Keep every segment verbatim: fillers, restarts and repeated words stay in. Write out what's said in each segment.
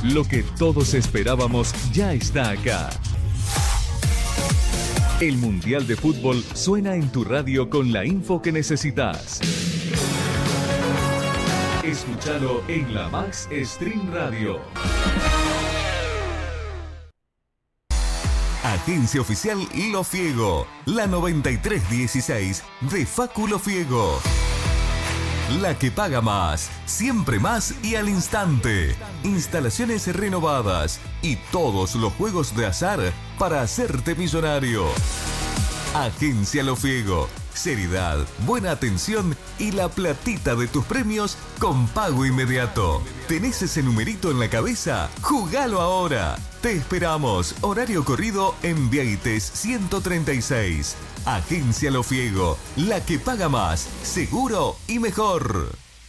Lo que todos esperábamos ya está acá. El Mundial de Fútbol suena en tu radio con la info que necesitas. Escúchalo en la Max Stream Radio. Agencia Oficial Lo Fiego, la noventa y tres dieciséis de Facu Lo Fiego. La que paga más, siempre más y al instante. Instalaciones renovadas y todos los juegos de azar para hacerte millonario. Agencia Lo Fiego. Seriedad, buena atención y la platita de tus premios con pago inmediato. ¿Tenés ese numerito en la cabeza? ¡Jugalo ahora! Te esperamos. Horario corrido en Vieites ciento treinta y seis. Agencia Lo Fiego, la que paga más, seguro y mejor.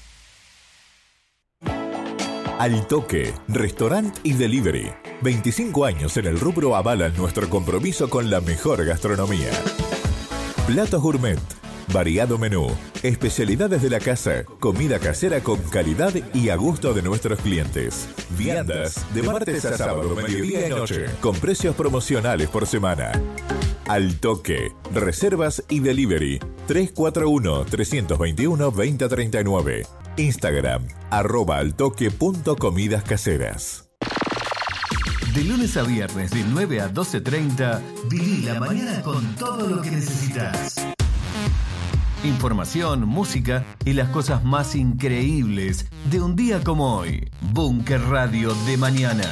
Al Toque, restaurant y delivery. veinticinco años en el rubro avalan nuestro compromiso con la mejor gastronomía. Platos gourmet, variado menú, especialidades de la casa, comida casera con calidad y a gusto de nuestros clientes. Viandas de martes a sábado, mediodía y noche, con precios promocionales por semana. Al Toque, reservas y delivery, tres cuatro uno, tres dos uno, dos cero tres nueve. Instagram, arroba altoque.comidas caseras. De lunes a viernes de nueve a doce treinta, viví la mañana con todo lo que necesitas. Información, música y las cosas más increíbles de un día como hoy. Búnker Radio de mañana.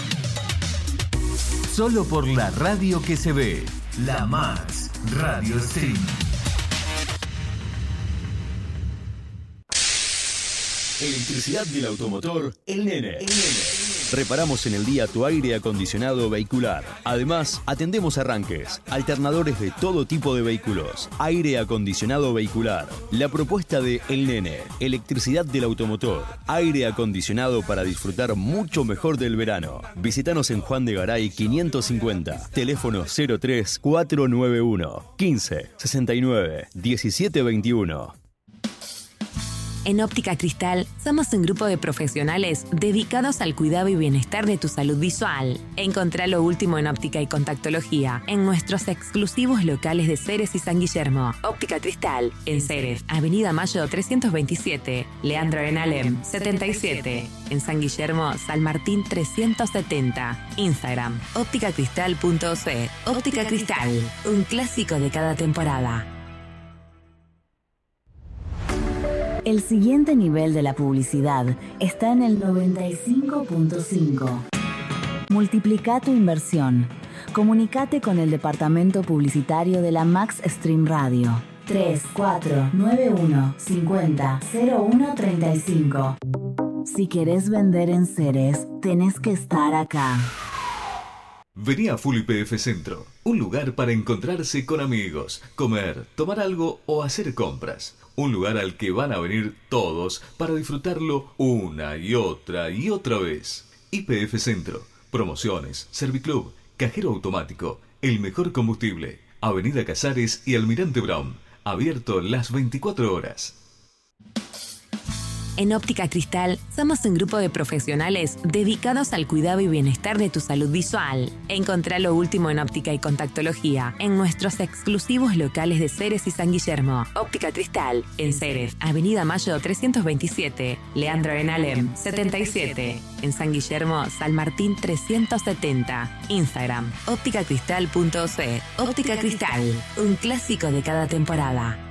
Solo por la radio que se ve. La Max Radio Stream. Electricidad del automotor, El Nene. El Nene. Reparamos en el día tu aire acondicionado vehicular. Además, atendemos arranques, alternadores de todo tipo de vehículos, aire acondicionado vehicular. La propuesta de El Nene, electricidad del automotor, aire acondicionado para disfrutar mucho mejor del verano. Visítanos en Juan de Garay quinientos cincuenta, teléfono cero tres cuatro nueve uno, quince, sesenta y nueve, diecisiete veintiuno. En Óptica Cristal somos un grupo de profesionales dedicados al cuidado y bienestar de tu salud visual. Encontrá lo último en óptica y contactología en nuestros exclusivos locales de Ceres y San Guillermo. Óptica Cristal en Ceres, Avenida Mayo trescientos veintisiete, Leandro Benalem setenta y siete. En San Guillermo, San Martín trescientos setenta. Instagram, óptica cristal punto c. Óptica Cristal, un clásico de cada temporada. El siguiente nivel de la publicidad está en el noventa y cinco punto cinco. Multiplica tu inversión. Comunicate con el departamento publicitario de la Max Stream Radio. tres cuatro nueve uno cincuenta cero uno treinta y cinco. Si querés vender en Ceres, tenés que estar acá. Vení a Full Y P F Centro, un lugar para encontrarse con amigos, comer, tomar algo o hacer compras. Un lugar al que van a venir todos para disfrutarlo una y otra y otra vez. Y P F Centro, promociones, Serviclub, cajero automático, el mejor combustible, Avenida Casares y Almirante Brown, abierto las veinticuatro horas. En Óptica Cristal somos un grupo de profesionales dedicados al cuidado y bienestar de tu salud visual. Encontrá lo último en óptica y contactología en nuestros exclusivos locales de Ceres y San Guillermo. Óptica Cristal en Ceres, Avenida Mayo trescientos veintisiete, Leandro Benalem setenta y siete. En San Guillermo, San Martín trescientos setenta. Instagram, óptica cristal punto c. Óptica Cristal, un clásico de cada temporada.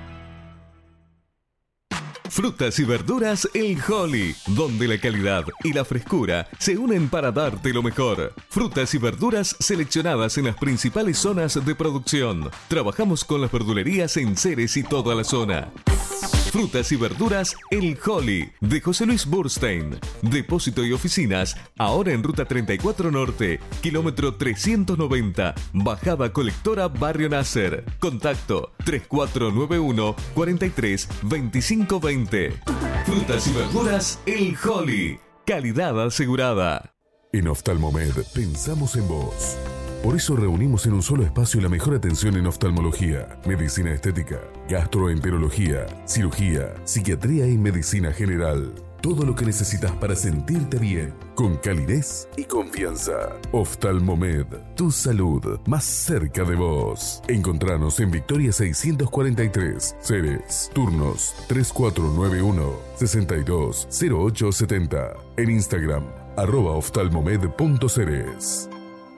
Frutas y verduras El Holly, donde la calidad y la frescura se unen para darte lo mejor. Frutas y verduras seleccionadas en las principales zonas de producción. Trabajamos con las verdulerías en Ceres y toda la zona. Frutas y verduras El Holly, de José Luis Burstein. Depósito y oficinas, ahora en Ruta treinta y cuatro Norte, kilómetro trescientos noventa, Bajada Colectora Barrio Nasser. Contacto tres cuatro nueve uno, cuarenta y tres, veinticinco veinte. Frutas y verduras El Holly, calidad asegurada. En Oftalmomed pensamos en vos. Por eso reunimos en un solo espacio la mejor atención en oftalmología, medicina estética, gastroenterología, cirugía, psiquiatría y medicina general. Todo lo que necesitas para sentirte bien, con calidez y confianza. Oftalmomed, tu salud más cerca de vos. Encontranos en Victoria seiscientos cuarenta y tres, Ceres. Turnos tres cuatro nueve uno, seis dos cero ocho siete cero. En Instagram, arroba oftalmomed.ceres.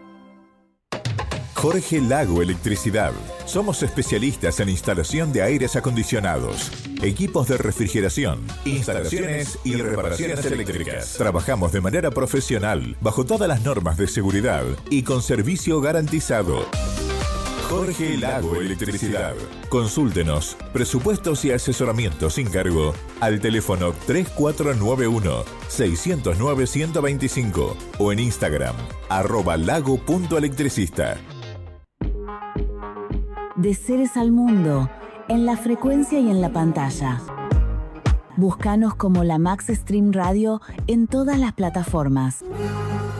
Jorge Lago Electricidad. Somos especialistas en instalación de aires acondicionados, equipos de refrigeración, instalaciones y reparaciones eléctricas. Trabajamos de manera profesional, bajo todas las normas de seguridad y con servicio garantizado. Jorge Lago Electricidad. Consúltenos, presupuestos y asesoramiento sin cargo al teléfono tres cuatro nueve uno, seis cero nueve, uno dos cinco o en Instagram, arroba lago.electricista. De Ceres al Mundo, en la frecuencia y en la pantalla. Búscanos como la Max Stream Radio en todas las plataformas.